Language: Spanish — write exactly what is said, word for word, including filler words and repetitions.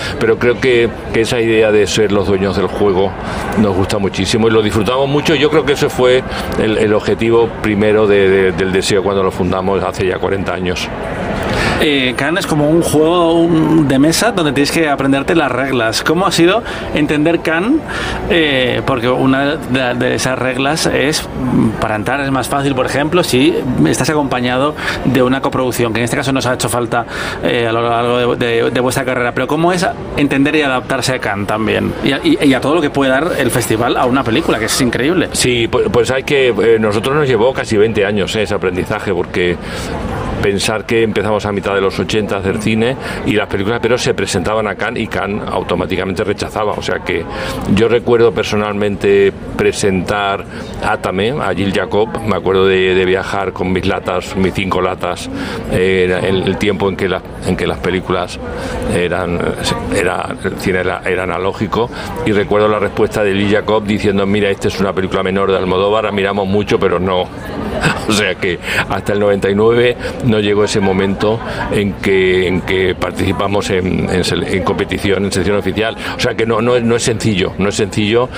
pero creo que, que esa idea de ser los dueños del juego nos gusta muchísimo y lo disfrutamos mucho. Yo creo que ese fue el, el objetivo primero de, de, del Deseo cuando lo fundamos hace ya cuarenta años. Eh, Cannes es como un juego de mesa donde tienes que aprenderte las reglas. ¿Cómo ha sido entender Cannes? Eh, porque una de, de esas reglas es, para entrar es más fácil, por ejemplo, si estás acompañado de una coproducción, que en este caso nos ha hecho falta eh, a lo largo de, de, de vuestra carrera. Pero ¿cómo es entender y adaptarse a Cannes también? Y a, y, y a todo lo que puede dar el festival a una película, que es increíble. Sí, pues, pues hay que... Eh, nosotros nos llevó casi veinte años eh, ese aprendizaje, porque pensar que empezamos a mitad de los ochenta a hacer cine y las películas, pero se presentaban a Cannes y Cannes automáticamente rechazaba. O sea que yo recuerdo personalmente presentar Átame a Gilles Jacob. Me acuerdo de, de viajar con mis latas, mis cinco latas, eh, en el tiempo en que, la, en que las películas eran, era, el cine era, era analógico, y recuerdo la respuesta de Gilles Jacob diciendo: mira, esta es una película menor de Almodóvar, admiramos mucho, pero no. O sea que hasta el noventa y nueve no llegó ese momento en que, en que participamos en, en, en competición, en sección oficial. O sea que no, no, no es sencillo, no es sencillo.